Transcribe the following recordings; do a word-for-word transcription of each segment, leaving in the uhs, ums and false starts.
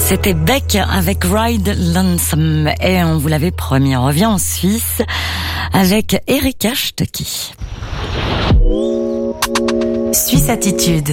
C'était Beck avec Ride Lonesome et on vous l'avait promis, on revient en Suisse avec Erika Stöcki. Suisse Attitude.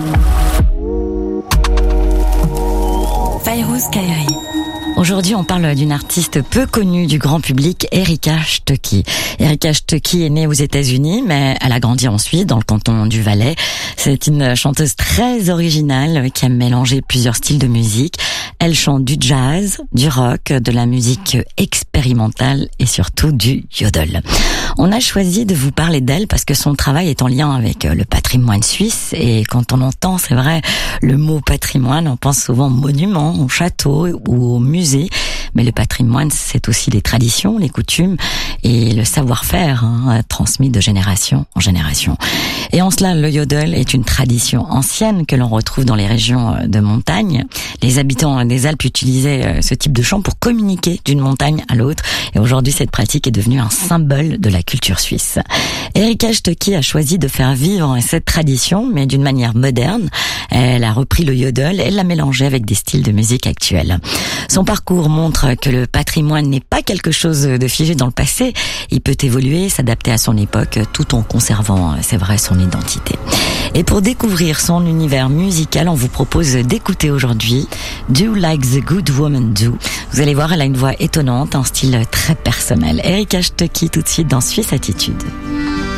Fayrouz Kairi. Aujourd'hui, on parle d'une artiste peu connue du grand public, Erika Stöcki. Erika Stöcki est née aux États-Unis, mais elle a grandi en Suisse, dans le canton du Valais. C'est une chanteuse très originale qui aime mélanger plusieurs styles de musique. Elle chante du jazz, du rock, de la musique expérimentale et surtout du yodel. On a choisi de vous parler d'elle parce que son travail est en lien avec le patrimoine suisse. Et quand on entend, c'est vrai, le mot patrimoine, on pense souvent au monument, au château ou au musée. Mais le patrimoine, c'est aussi les traditions, les coutumes et le savoir-faire hein, transmis de génération en génération. Et en cela, le yodel est une tradition ancienne que l'on retrouve dans les régions de montagne. Les habitants des Alpes utilisaient ce type de chant pour communiquer d'une montagne à l'autre. Et aujourd'hui, cette pratique est devenue un symbole de la culture suisse. Erika Stöcki a choisi de faire vivre cette tradition, mais d'une manière moderne. Elle a repris le yodel et l'a mélangé avec des styles de musique actuels. Son parcours montre que le patrimoine n'est pas quelque chose de figé dans le passé. Il peut évoluer, s'adapter à son époque, tout en conservant, c'est vrai, son identité. Et pour découvrir son univers musical, on vous propose d'écouter aujourd'hui Do Like the Good Woman Do. Vous allez voir, elle a une voix étonnante, un style très personnel. Erika Stöcki tout de suite dans Suisse Attitude.